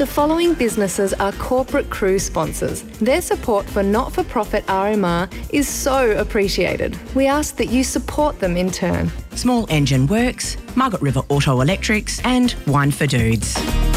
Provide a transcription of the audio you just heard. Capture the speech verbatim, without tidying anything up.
The following businesses are corporate cruise sponsors. Their support for not-for-profit R M R is so appreciated. We ask that you support them in turn. Small Engine Works, Margaret River Auto Electrics and Wine for Dudes.